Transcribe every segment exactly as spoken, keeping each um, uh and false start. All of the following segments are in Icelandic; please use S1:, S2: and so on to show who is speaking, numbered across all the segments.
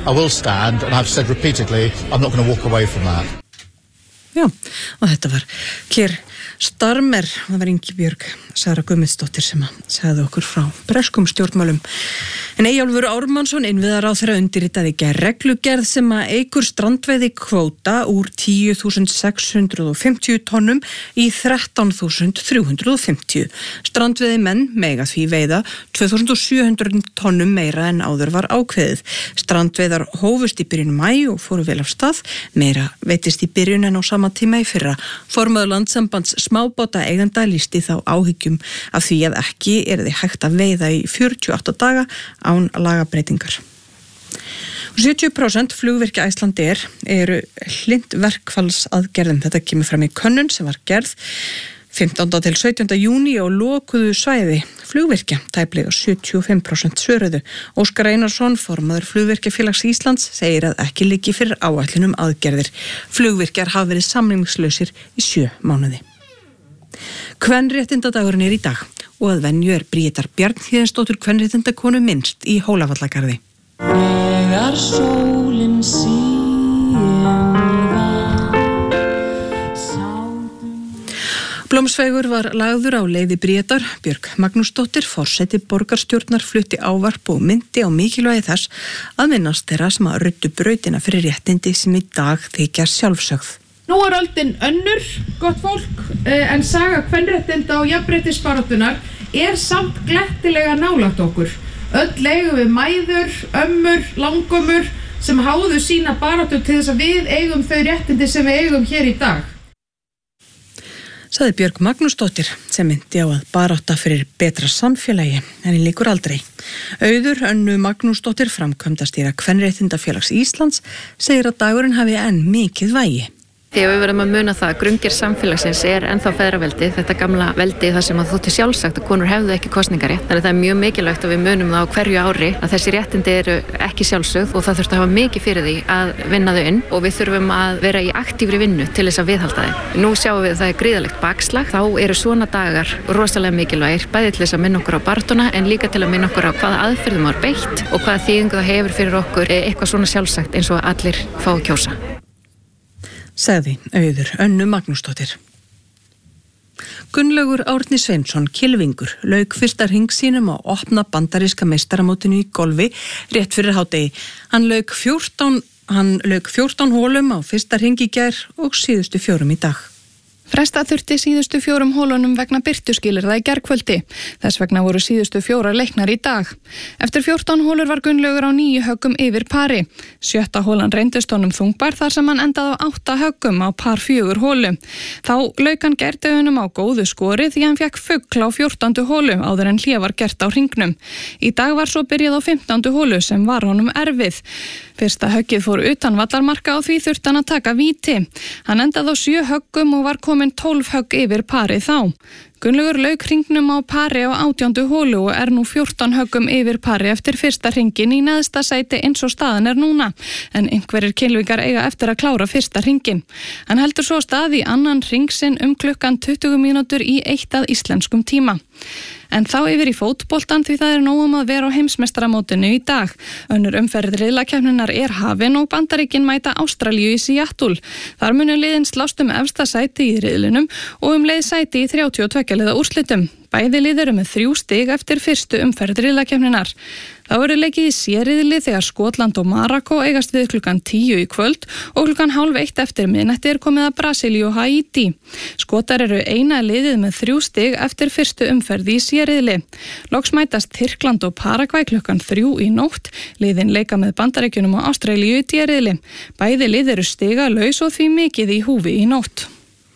S1: I will stand, and I've said repeatedly, I'm not going to walk away from that.
S2: Já, og þetta var Keir Starmer, það var Ingibjörg Sara Guðmundsdóttir sem að sagði okkur frá breskum stjórnmálum. En Eyjólfur Ármannsson, innviðaráðherra, undirritaði í gær reglugerð sem að eykur strandveiði kvóta úr tíu þúsund sex hundruð fimmtíu tonnum í þrettán þúsund þrjú hundruð fimmtíu. Strandveiði menn mega því veiða tvö þúsund sjö hundruð tonnum meira en áður var ákveðið. Strandveiðar hófust í byrjun maí og fóru vel af stað. Meira veitist í byrjun en á sama tíma í fyrra. Formaður Landssambands smábáta eiganda lýsti þá áhyggjum af því að ekki er þið hægt að veiða í fjörutíu og átta daga án lagabreitingar. sjötíu prósent flugvirkja Icelandair eru hlynnt verkfallsaðgerðum. Þetta kemur fram í könnun sem var gerð fimmtánda til sautjánda júní og lokuðu svæði flugvirkja, tæplega sjötíu og fimm prósent svöruðu. Óskar Einarsson, formaður Flugvirkjafélags Íslands, segir að ekki liggi fyrir áætlunum aðgerðir. Flugvirkjar hafa verið samningslausir í sjö mánuði. Kvenréttindadagurinn er í dag og að venju er Bríetar Bjarnhéðinsdóttur kvenréttindakonu minnst í Hólavallagarði.
S3: Þegar sólin
S2: Blómsveigur var lagður á leiði Bríetar. Björg Magnúsdóttir, forseti borgarstjórnar, flutti ávarp og myndi á mikilvægi þess að minnast þeirra sem að ruddu brautina fyrir réttindi sem í dag þykja sjálfsögð.
S4: Nú er öldin önnur, gott fólk, en saga kvenréttinda og jafnréttisbaráttunnar er samt glettilega nálægt okkur. Öll eigum við mæður, ömmur, langömmur sem háðu sína baráttu til þess að við eigum þau réttindi sem við eigum hér í dag.
S2: Saði Björg Magnúsdóttir sem myndi á að barátta fyrir betra samfélagi en í líkur aldrei. Auður Önnu Magnúsdóttir, framkvæmdastýra Kvenréttindafélags Íslands, segir að dagurinn hafi enn mikið vægi.
S5: Þegar við verðum að muna það að grunngerð samfélagsins er ennþá feðraveldi, þetta gamla veldi þar sem að þótti sjálfsagt að konur hefðu ekki kosningarétt. Þannig að það er mjög mikilvægt að við munum það á hverju ári að þessi réttindi eru ekki sjálfsögð og það þurft að hafa mikið fyrir því að vinna þau inn og við þurfum að vera í aktífri vinnu til þess að viðhalda þau. Nú sjáum við að það er gríðarlegt bakslag, þá eru svona dagar rosalega mikilvægir, bæði til þess að minna okkur á baráttuna en líka til að minna okkur á hvaða aðferðum var beitt og hvaða þýðingu það hefur fyrir okkur eitthvað svona sjálfsagt eins og allir fá að kjósa.
S2: Sagði Auður Önnu Magnúsdóttir. Gunnlaugur Árni Sveinsson, kylfingur, lauk fyrsta hring sínum á opna bandaríska meistaramótinu í golfi rétt fyrir hádegi. Hann lauk fjórtán, hann lauk fjórtán hólum á fyrsta hring í gær og síðustu fjórum í dag.
S6: Fresta þurfti síðustu fjórum hólunum vegna birtuskilyrða í gærkvöldi. Þess vegna voru síðustu fjórar leiknar í dag. Eftir fjórtán hólur var Gunnlaugur á níu höggum yfir pari. Sjötta hólan reyndist honum þungbar þar sem hann endaði á átta höggum á par fjögur hólu. Þá lauk hann gærdegunum á góðu skori því hann fekk fugl á fjórtándu hólu áður en hlé var gert á hringnum. Í dag var svo byrjað á fimmtándu hólu sem var honum erfið. Fyrsta höggið fór utan vallarmarka og því þurfti hann að taka víti. Hann endaði á sjö höggum og var komin tólf högg yfir parið þá. Gunnlaugur lauk hringnum á pari á átjándu hólu og er nú fjórtán höggum yfir pari eftir fyrsta hringin í neðsta sæti eins og staðan er núna. En einhverjir kylfingar eiga eftir að klára fyrsta hringin. Hann heldur svo stað í annan hring sinn um klukkan tuttugu mínútur í eitt að íslenskum tíma. En þá yfir í fótboltan því það er nóg að vera á heimsmeistaramótinu í dag. Önnur umferð riðlakeppninnar er hafin og Bandaríkin mæta Ástralíu í Seattle. Þar munu liðin slást um efsta sæti í riðlinum og um leið sæti í þrjátíu og tveggja liða úrslitum. Bæði lið eru með þrjú stig eftir fyrstu umferð riðlakeppninnar. Þá verður leikið í C-riðli þegar Skotland og Marokkó eigast við klukkan tíu í kvöld og klukkan hálf eitt eftir miðnætti er komið að Brasilíu og Haítí. Skotar eru eina liðið með þrjú stig eftir fyrstu umferð í C-riðli. Loks mætast Tyrkland og Paragvæ klukkan þrjú í nótt. Liðin leika með Bandaríkjunum og Ástralíu í D-riðli. Bæði lið eru stigalaus og því mikið í húfi í nótt.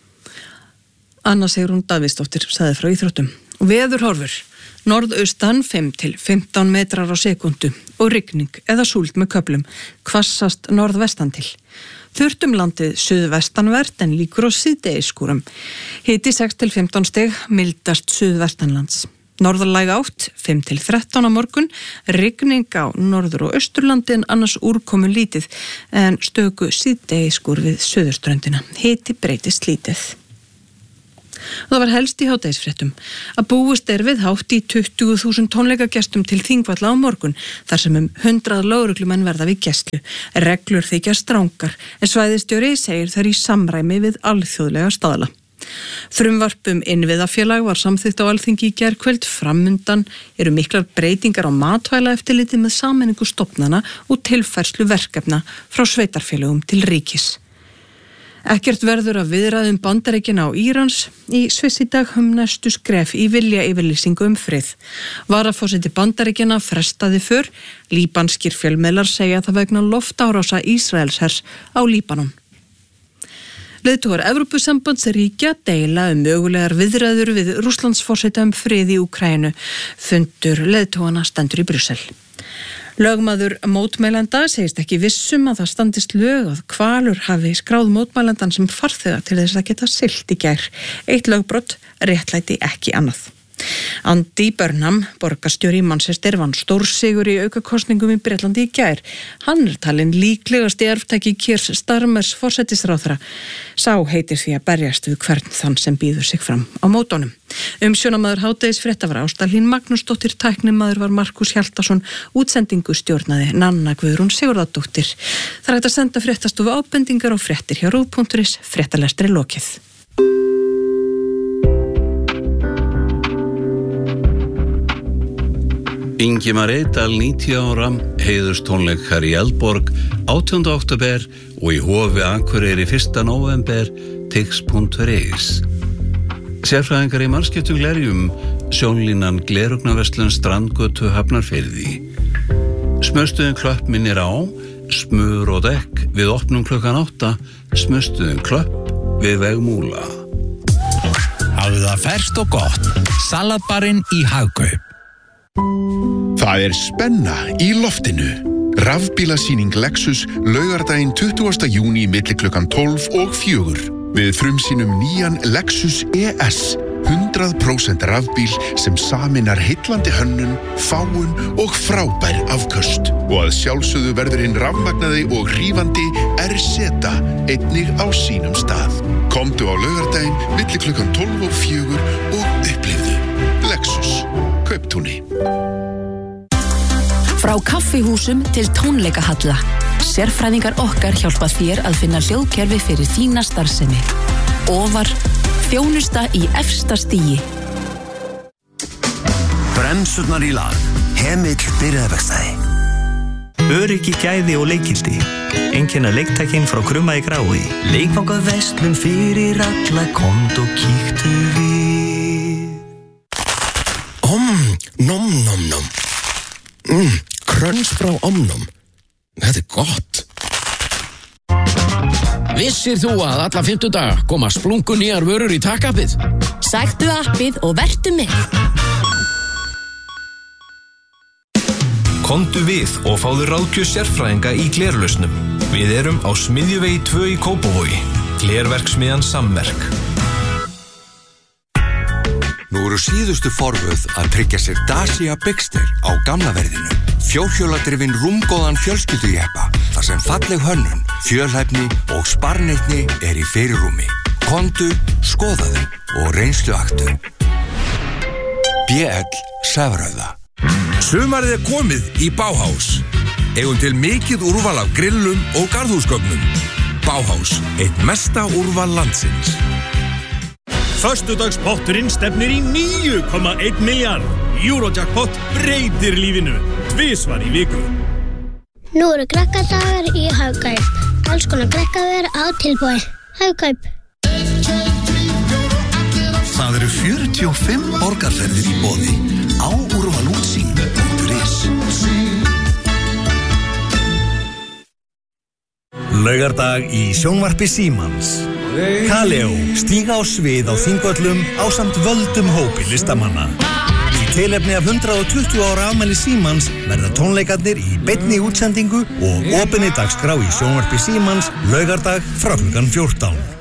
S2: Anna Sigrún Davíðsdóttir sagði frá íþróttum. Veðurhorfur. Norðaustan fimm til fimmtán metrar á sekúndu og rigning eða súld með köflum, hvassast norðvestan til. Þurrt um landið suðvestanvert en líkur á síðdegisskúrum. Hiti sex til fimmtán stig, mildast suðvestanlands. Norðarlæg átt fimm til þrettán á morgun, rigning á norður- og austurlandi en annars úrkomu lítið en stöku síðdegisskúr við suðurströndina. Hiti breytist lítið. Og það var helst í hádegisfréttum að búist er við hátt í tuttugu þúsund tónleikagestum til Þingvalla á morgun, þar sem um hundrað lögreglumenn verða við gæslu. Reglur þykja strangar, en svæðisstjóri segir þær í samræmi við alþjóðlega staðla. Frumvarp um innviðafélag var samþykkt á Alþingi í gærkvöld. Framundan eru miklar breytingar á matvælaeftirliti með sameiningu stofnana og tilfærslu verkefna frá sveitarfélögum til ríkis. Ekkert verður af viðræðum Bandaríkjanna og Írans í Sviss í dag um næstu skref í viljayfirlýsingu um frið. Varaforseti Bandaríkjanna frestaði för. Líbanskir fjölmiðlar segja það vegna loftárása Ísraelshers á Líbanon. Leiðtogar Evrópusambandsríkja deila um mögulegar viðræður við Rússlandsforseta um frið í Úkraínu. Fundur leiðtogana stendur í Brussel. Lögmaður mótmælanda segist ekki vissum að það standist lög að Hvalur hafi skráð mótmælandan sem farþega til þess að geta siglt í gær. Eitt lögbrot réttlæti ekki annað. Andy Burnham, borgarstjóri í Manchester, vann stórsigur í aukakosningum í Bretlandi í gær. Hann er talinn líklegasti arftaki Keir Starmers forsætisráðherra. Sá heitir því að berjast við hvern þann sem býður sig fram á mótunum. Umsjónamaður hádegisfrétta var Ásta Hlín Magnúsdóttir, tæknimaður var Markus Hjaltason, útsendingu stjórnaði Nanna Guðrún Sigurðardóttir. Það er hægt að senda fréttastofu ábendingar og fréttir hjá ruv punktur is, fréttalestri lokið.
S7: Ingimar Eydal níutíu ára, heiðurstónleikar í Eldborg átjánda október og í Hofi Akureyri fyrsta nóvember, tix punktur is. Sérfræðingar í mannskiptum glerjum, sjónlínan Glerugnaverslun Strandgötu Hafnarfirði. Smurstuðin Klöpp minnir á, smur og dekk við opnum klukkan átta, smurstuðin Klöpp við veg Múla.
S8: Hafðu það ferskt og gott, salatbarinn í Hagkaup.
S9: Það er spenna í loftinu. Rafbílasýning Lexus laugardaginn tuttugasta júní milli klukkan tólf og fjögur. Við frumsýnum nýjan Lexus E S, hundrað prósent rafbíl sem saminar heillandi hönnun, fáun og frábær afköst. Og að sjálfsögðu verður hinn rafmagnaði og hrífandi R-Zeta einnig á sínum stað. Komdu á laugardaginn milli klukkan tólf og fjögur og upplifðu Lexus, Kauptúni.
S10: Frá kaffihúsum til tónleikahalla. Sérfræðingar okkar hjálpa þér að finna hljóðkerfi fyrir þína starfsemi. Ofar, þjónusta í efsta stigi.
S11: Bremsurnar í lag. Hemill byrjaðverkstæði. Öryggi, gæði og leikildi. Einkenna leiktækin frá Krumma í Grái. Leikvangað verslun fyrir alla, komd og kíktu við.
S12: Om, nom, nom, nom. Mm, kröns frá Omnum. Þetta er gott.
S13: Vissir þú að alla fimmtudaga koma splungu nýjar vörur í takkappið?
S10: Sæktu appið og vertu með.
S14: Komdu við og fáðu ráðgjöf sérfræðinga í glerlausnum. Við erum á Smiðjuvegi tvö í Kópavogi. Glerverksmiðjan Samverk.
S15: Nú eru síðustu forvöð að tryggja sér Dacia Bigster á gamla verðinu. Fjórhjóladrifin rúmgóðan fjölskyldujeppa, þar sem falleg hönnun, fjölhæfni og sparneytni er í fyrirrúmi. Komdu, skoðaðu og reynsluaktu. B L Safrauða.
S16: Sumarið er komið í Bauhaus. Eigum til mikið úrval af grillum og garðhúsgögnum. Bauhaus, eitt mesta úrval landsins.
S17: Föstudagspotturinn stefnir í níu komma einn milljarð. Eurojackpot breytir lífinu. Tvisvar í viku.
S18: Nú eru krakkadagar í Hagkaup. Alls konar krakkaver á tilboði. Hagkaup.
S11: Það eru fjörutíu og fimm borgarferðir í boði á úrval útsýn punktur is.
S19: Laugardag í sjónvarpi Símans. Kaleo stíga á svið á Þingvöllum ásamt völdum hópi listamanna. Í tilefni af hundrað og tuttugu ára afmæli Símans verða tónleikarnir í beinni útsendingu og opinni dagskrá í sjónvarpi Símans laugardag frá klukkan fjórtán.